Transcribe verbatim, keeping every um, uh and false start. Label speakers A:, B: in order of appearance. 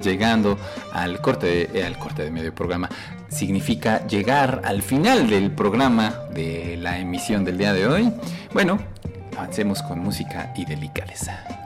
A: llegando al corte de, eh, al corte de medio programa. Significa llegar al final del programa de la emisión del día de hoy. Bueno, avancemos con música y delicadeza.